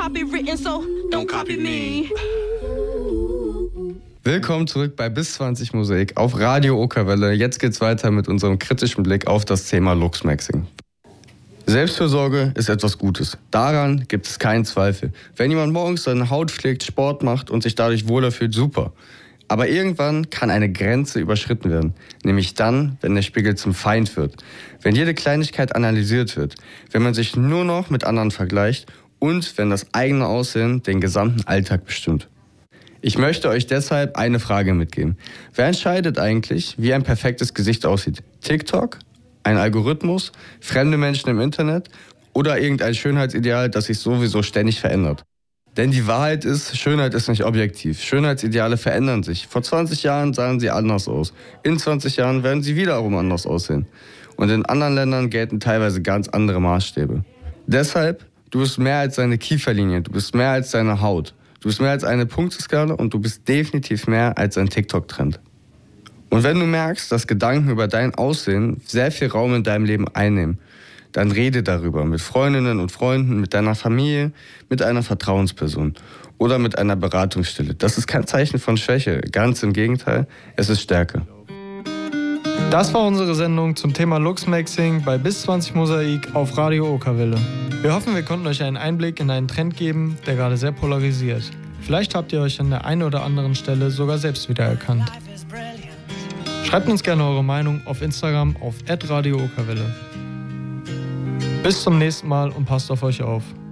copywritten, so don't copy me. Willkommen zurück bei Bis 20 Mosaik auf Radio Okerwelle. Jetzt geht's weiter mit unserem kritischen Blick auf das Thema Luchsmaxing. Selbstfürsorge ist etwas Gutes. Daran gibt es keinen Zweifel. Wenn jemand morgens seine Haut pflegt, Sport macht und sich dadurch wohler fühlt, super. Aber irgendwann kann eine Grenze überschritten werden. Nämlich dann, wenn der Spiegel zum Feind wird. Wenn jede Kleinigkeit analysiert wird. Wenn man sich nur noch mit anderen vergleicht und wenn das eigene Aussehen den gesamten Alltag bestimmt. Ich möchte euch deshalb eine Frage mitgeben. Wer entscheidet eigentlich, wie ein perfektes Gesicht aussieht? TikTok? Ein Algorithmus? Fremde Menschen im Internet? Oder irgendein Schönheitsideal, das sich sowieso ständig verändert? Denn die Wahrheit ist, Schönheit ist nicht objektiv. Schönheitsideale verändern sich. Vor 20 Jahren sahen sie anders aus. In 20 Jahren werden sie wiederum anders aussehen. Und in anderen Ländern gelten teilweise ganz andere Maßstäbe. Deshalb, du bist mehr als deine Kieferlinie, du bist mehr als deine Haut. Du bist mehr als eine Punkteskala und du bist definitiv mehr als ein TikTok-Trend. Und wenn du merkst, dass Gedanken über dein Aussehen sehr viel Raum in deinem Leben einnehmen, dann rede darüber mit Freundinnen und Freunden, mit deiner Familie, mit einer Vertrauensperson oder mit einer Beratungsstelle. Das ist kein Zeichen von Schwäche, ganz im Gegenteil, es ist Stärke. Das war unsere Sendung zum Thema Luchsmaxing bei Bis 20 Mosaik auf Radio Okerwelle. Wir hoffen, wir konnten euch einen Einblick in einen Trend geben, der gerade sehr polarisiert. Vielleicht habt ihr euch an der einen oder anderen Stelle sogar selbst wiedererkannt. Schreibt uns gerne eure Meinung auf Instagram auf @Radio Okerwelle. Bis zum nächsten Mal und passt auf euch auf.